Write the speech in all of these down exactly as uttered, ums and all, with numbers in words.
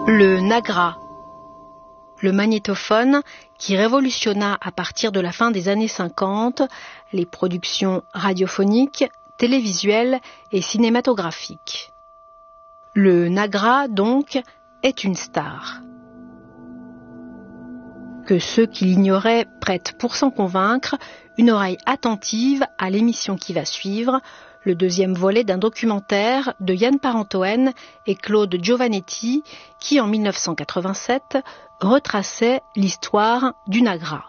Le Nagra, le magnétophone qui révolutionna à partir de la fin des années cinquante les productions radiophoniques, télévisuelles et cinématographiques. Le Nagra, donc, est une star. Que ceux qui l'ignoraient prêtent pour s'en convaincre une oreille attentive à l'émission qui va suivre, le deuxième volet d'un documentaire de Yann Parentoen et Claude Giovannetti qui, en mille neuf cent quatre-vingt-sept, retraçait l'histoire du Nagra.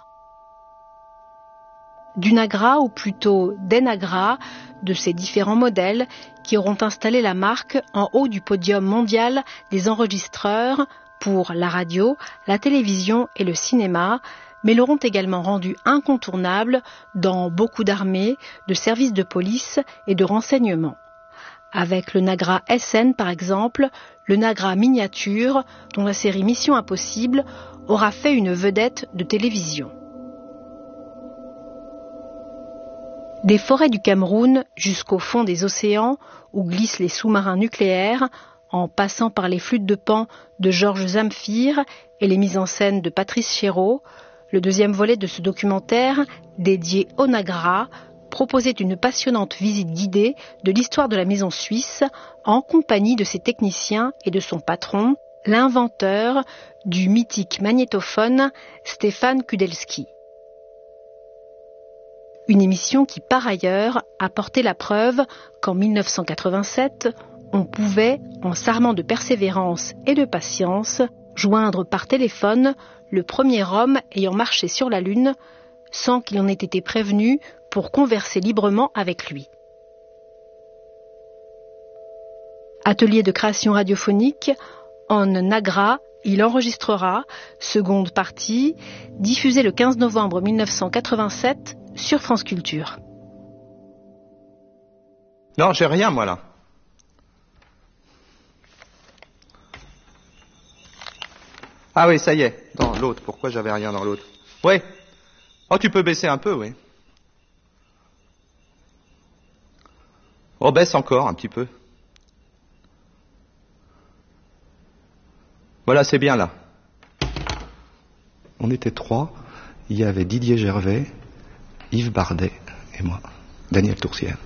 Du Nagra, ou plutôt des Nagra, de ces différents modèles qui auront installé la marque en haut du podium mondial des enregistreurs pour la radio, la télévision et le cinéma, mais l'auront également rendu incontournable dans beaucoup d'armées, de services de police et de renseignement. Avec le Nagra S N par exemple, le Nagra miniature, dont la série Mission Impossible aura fait une vedette de télévision. Des forêts du Cameroun jusqu'au fond des océans où glissent les sous-marins nucléaires, en passant par les flûtes de Pan de Georges Zamfir et les mises en scène de Patrice Chéreau, le deuxième volet de ce documentaire, dédié au Nagra, proposait une passionnante visite guidée de l'histoire de la maison suisse en compagnie de ses techniciens et de son patron, l'inventeur du mythique magnétophone Stéphane Kudelski. Une émission qui, par ailleurs, a porté la preuve qu'en mille neuf cent quatre-vingt-sept, on pouvait, en s'armant de persévérance et de patience, joindre par téléphone le premier homme ayant marché sur la Lune sans qu'il en ait été prévenu pour converser librement avec lui. Atelier de création radiophonique, en Nagra, il enregistrera, seconde partie, diffusée le quinze novembre mille neuf cent quatre-vingt-sept sur France Culture. Non, j'ai rien moi là. Ah oui, ça y est, dans l'autre. Pourquoi j'avais rien dans l'autre? Oui. Oh, tu peux baisser un peu, oui. Oh, baisse encore un petit peu. Voilà, c'est bien là. On était trois. Il y avait Didier Gervais, Yves Bardet et moi, Daniel Tourcière.